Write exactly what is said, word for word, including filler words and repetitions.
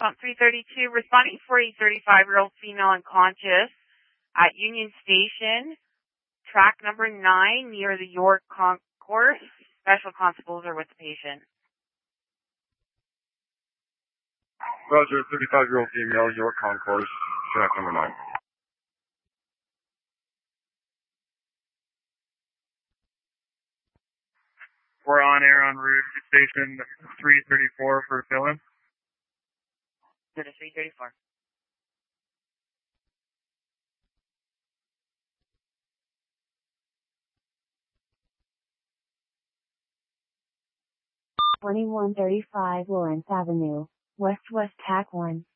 on three thirty-two, responding for a thirty-five-year-old female unconscious at Union Station, track number nine, near the York Concourse. Special constables are with the patient. Roger, thirty-five-year-old female, York Concourse, track number nine. We're on air on route to station three thirty-four for fill-in. To the three thirty-four. twenty-one thirty-five Lawrence Avenue, West West Tac one.